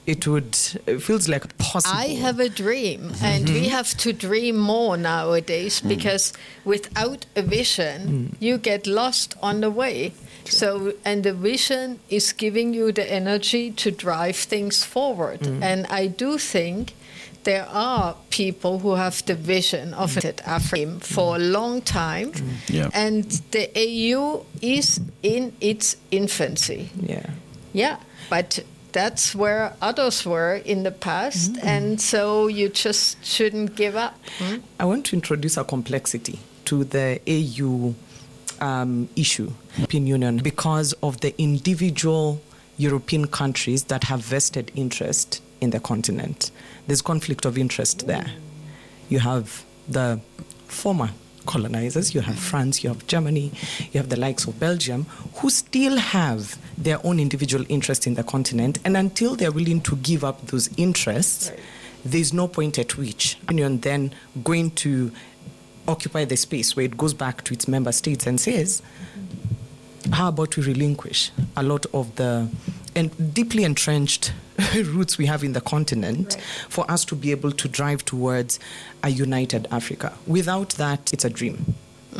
it feels like possible. I have a dream, and we have to dream more nowadays, because without a vision, you get lost on the way. So, and the vision is giving you the energy to drive things forward. And I do think there are people who have the vision of Africa for a long time, and the AU is in its infancy. Yeah, but that's where others were in the past, and so you just shouldn't give up. I want to introduce a complexity to the AU issue, European Union, because of the individual European countries that have vested interest in the continent. There's conflict of interest there. You have the former colonizers, you have France, you have Germany, you have the likes of Belgium, who still have their own individual interest in the continent, and until they're willing to give up those interests, there's no point at which Union then going to occupy the space where it goes back to its member states and says, how about we relinquish a lot of the deeply entrenched roots we have in the continent for us to be able to drive towards a united Africa. Without that, it's a dream.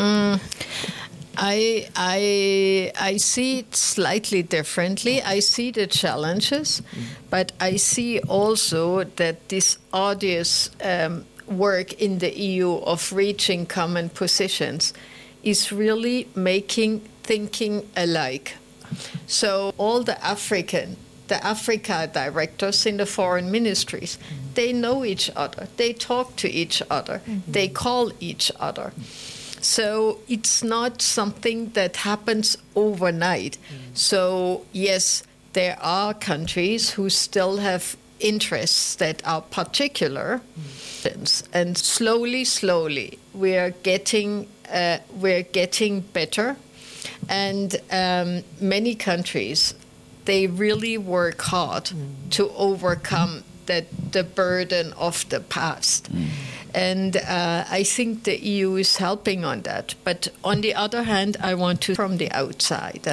I see it slightly differently. I see the challenges, but I see also that this arduous work in the EU of reaching common positions is really making thinking alike. So all the Africa directors in the foreign ministries, they know each other, they talk to each other, they call each other. So it's not something that happens overnight. So yes, there are countries who still have interests that are particular, and slowly we're getting better. And many countries, they really work hard to overcome the burden of the past. And I think the EU is helping on that. But on the other hand, I want to from the outside.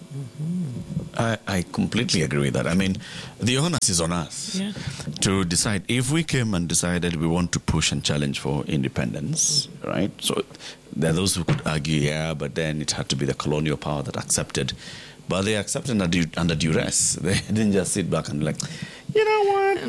I completely agree with that. I mean, the onus is on us to decide. If we came and decided we want to push and challenge for independence, right? So there are those who could argue, but then it had to be the colonial power that accepted. But they accepted under duress. They didn't just sit back and like, you know what?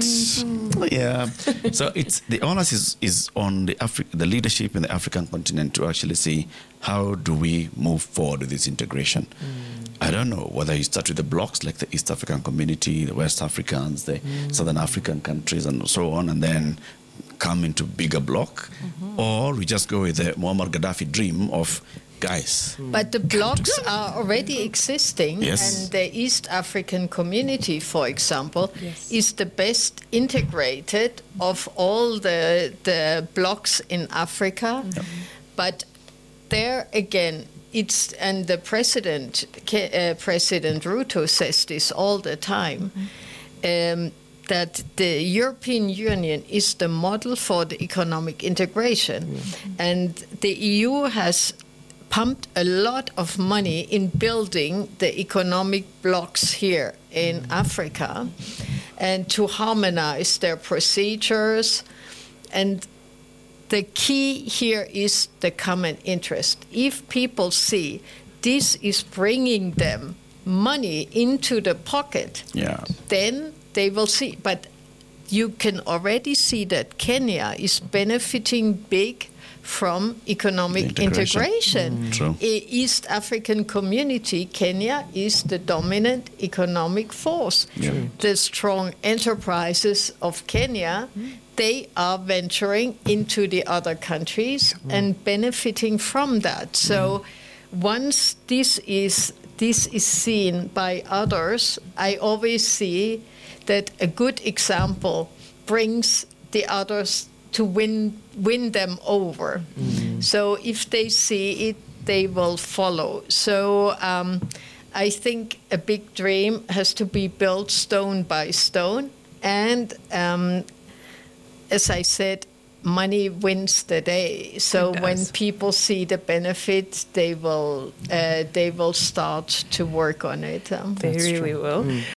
So it's the onus is on the leadership in the African continent to actually see how do we move forward with this integration. I don't know whether you start with the blocks like the East African Community, the West Africans, the Southern African countries, and so on, and then come into bigger block, or we just go with the Muammar Gaddafi dream of guys. But the blocks are already existing, and the East African Community, for example, is the best integrated of all the blocks in Africa. But there again, and the President Ruto says this all the time, that the European Union is the model for the economic integration. And the EU has pumped a lot of money in building the economic blocks here in Africa and to harmonize their procedures. And the key here is the common interest. If people see this is bringing them money into the pocket, then they will see. But you can already see that Kenya is benefiting big from economic integration. East African Community, Kenya is the dominant economic force. The strong enterprises of Kenya, they are venturing into the other countries and benefiting from that. So once this is seen by others, I always see that a good example brings the others to win them over. So if they see it, they will follow. So I think a big dream has to be built stone by stone. And as I said, money wins the day. So when people see the benefit, they will start to work on it. They really will.